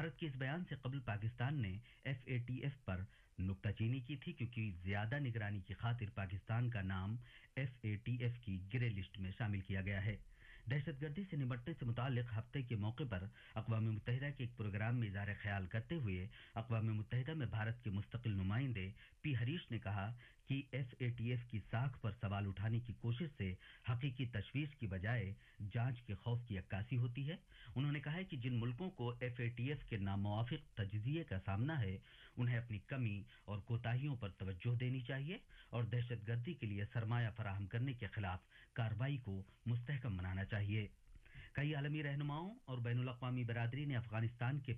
भारत के इस बयान से कबल पाकिस्तान ने FATF पर नुक्ताचीनी की थी क्योंकि ज्यादा निगरानी की खातिर पाकिस्तान का नाम FATF की ग्रे लिस्ट में शामिल किया गया है। दहशतगर्दी से निपटने से मुतालिक हफ्ते के मौके पर अक़वाम मुत्तहिदा के एक प्रोग्राम में इज़हार ख्याल करते हुए अक़वाम मुत्तहिदा में भारत के मुस्तकिल नुमाइंदे P हरीश ने कहा कि FATF की साख पर सवाल उठाने की कोशिश से हकीकी तशवीश की बजाय जांच के खौफ की अक्कासी होती है। उन्होंने कहा है कि जिन मुल्कों को FATF के नामुवाफिक तजज़िये का सामना है उन्हें अपनी कमी और कोताहियों पर तवज्जो देनी चाहिए और दहशतगर्दी के लिए सरमाया फराहम करने के खिलाफ कार्रवाई को मुस्तहकम बनाना चाहिए। कई आलमी रहनुमाओं और बैनुल अक़वामी बरादरी ने अफगानिस्तान के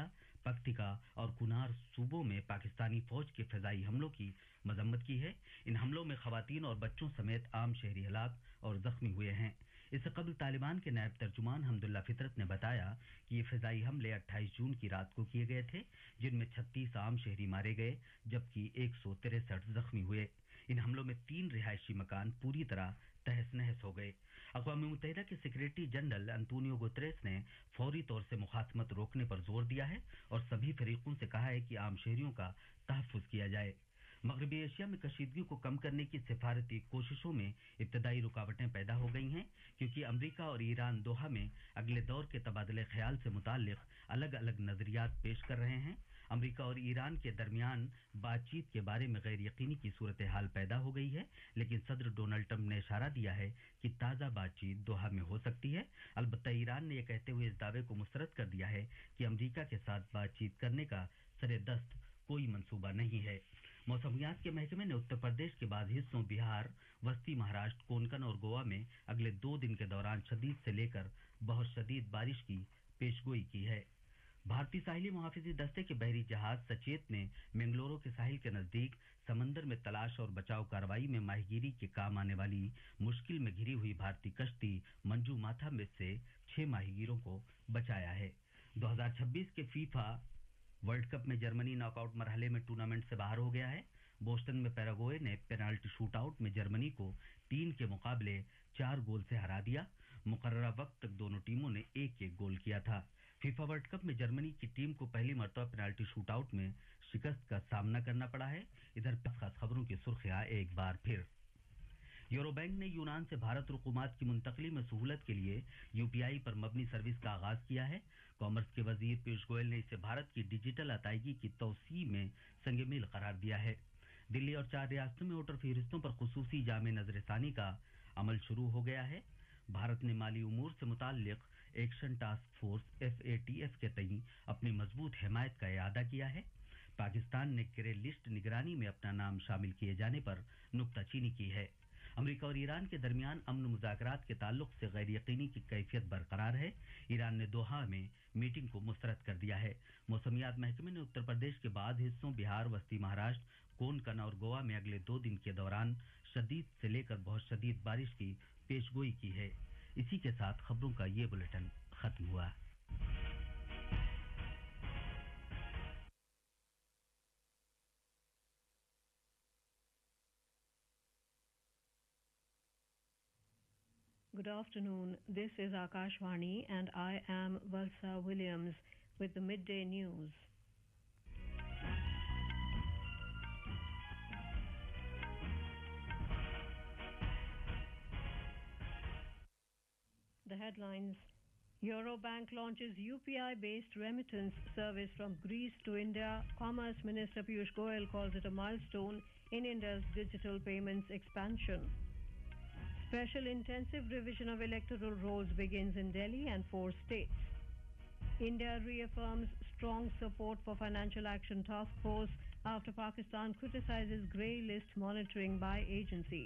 पख्तिका और कुनार सूबों में पाकिस्तानी फौज के फ़िज़ाई हमलों की मजम्मत की है। इन हमलों में ख़वातीन और बच्चों समेत आम शहरी हलाक और जख्मी हुए हैं। इससे कबल तालिबान के नायब तर्जुमान हमदुल्ला फितरत ने बताया कि ये फ़िज़ाई हमले 28 जून की रात को किए गए थे, जिनमें 36 आम शहरी मारे गए जबकि 163 जख्मी हुए। इन हमलों में 3 रिहायशी मकान पूरी तरह तहस नहस हो गए। अक़वाम मुत्तहिदा के सेक्रेटरी जनरल अंतोनियो गुतरेस ने फौरी तौर से मुखातमत रोकने पर जोर दिया है और सभी फरीकों से कहा है कि आम शहरियों का तहफ़्फ़ुज़ किया जाए। मग़रिबी एशिया में कशीदगी को कम करने की सिफारती कोशिशों में इब्तदाई रुकावटें पैदा हो गई हैं क्योंकि अमरीका और ईरान दोहा में अगले दौर के तबादले ख्याल से मुताल्लिक़ अलग अलग नज़रियात पेश कर रहे हैं। अमरीका और ईरान के दरमियान बातचीत के बारे में गैर यकीनी की सूरत हाल पैदा हो गई है, लेकिन सदर डोनाल्ड ट्रंप ने इशारा दिया है कि ताज़ा बातचीत दोहा में हो सकती है। अलबत्ता ईरान ने यह कहते हुए इस दावे को मुस्तरद कर दिया है कि अमरीका के साथ बातचीत करने का सरेदस्त कोई मंसूबा नहीं है। मौसमियात के महकमे ने उत्तर प्रदेश के बाद हिस्सों बिहार, वस्ती महाराष्ट्र, कोंकण और गोवा में अगले 2 दिन के दौरान शदीद से लेकर बहुत शदीद बारिश की पेशगोई की है। भारतीय साहिली मुहाफिजी दस्ते के बहरी जहाज सचेत ने मैंगलोरो के साहिल के नजदीक समंदर में तलाश और बचाव कार्रवाई में माहीगीरी के काम आने वाली मुश्किल में घिरी हुई भारतीय कश्ती मंजू माथा में से 6 माहीगीरों को बचाया है। 2026 के फीफा वर्ल्ड कप में जर्मनी नॉकआउट मरहले में टूर्नामेंट से बाहर हो गया है। बोस्टन में पैराग्वे ने पेनाल्टी शूटआउट में जर्मनी को 3 के मुकाबले 4 गोल से हरा दिया। मुकर्ररा वक्त तक दोनों टीमों ने एक गोल किया था। फीफा वर्ल्ड कप में जर्मनी की टीम को पहली मर्तबा पेनाल्टी शूटआउट में शिकस्त का सामना करना पड़ा है। इधर खास खबरों की सुर्खियां एक बार फिर। यूरो बैंक ने यूनान से भारत रुकुमात की मुंतकली में सहूलत के लिए UPI पर मबनी सर्विस का आगाज किया है। कॉमर्स के वजीर पीयूष गोयल ने इसे भारत की डिजिटल अदायगी की तौसी में संग मील करार दिया है। दिल्ली और 4 रियासतों में वोटर फहरिस्तों पर खुसूसी जामे नजरसानी का अमल शुरू हो गया है। भारत ने माली उमूर से मुताल्लिक एक्शन टास्क फोर्स FATF के तई अपनी मजबूत हिमायत का इआदा किया है। पाकिस्तान ने ग्रे लिस्ट निगरानी में अपना नाम शामिल किए जाने पर नुक्ताचीनी की है। अमेरिका और ईरान के दरमियान अमन मुज़ाकरात के ताल्लुक से गैर यकीनी की कैफियत बरकरार है। ईरान ने दोहा में मीटिंग को मुस्तरद कर दिया है। मौसमियात महकमे ने उत्तर प्रदेश के बाद हिस्सों बिहार, वस्ती महाराष्ट्र, कोंकण और गोवा में अगले 2 दिन के दौरान शदीद से लेकर बहुत शदीद बारिश की पेशगोई की है। इसी के साथ खबरों का ये बुलेटिन खत्म हुआ। Good afternoon. This is Akashvani and I am Valsa Williams with the midday news. The headlines: Eurobank launches UPI-based remittance service from Greece to India. Commerce Minister Piyush Goyal calls it a milestone in India's digital payments expansion. Special intensive revision of electoral rolls begins in Delhi and 4 states. India reaffirms strong support for Financial Action Task Force after Pakistan criticizes grey list monitoring by agency.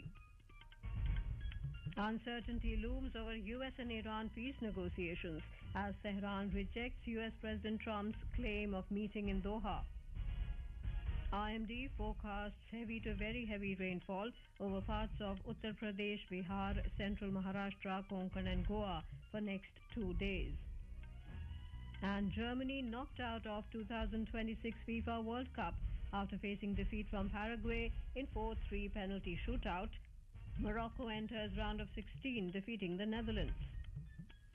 Uncertainty looms over US and Iran peace negotiations as Tehran rejects US President Trump's claim of meeting in Doha. IMD forecasts heavy to very heavy rainfall over parts of Uttar Pradesh, Bihar, Central Maharashtra, Konkan and Goa for next 2 days. And Germany knocked out of 2026 FIFA World Cup after facing defeat from Paraguay in 4-3 penalty shootout. Morocco enters round of 16 defeating the Netherlands.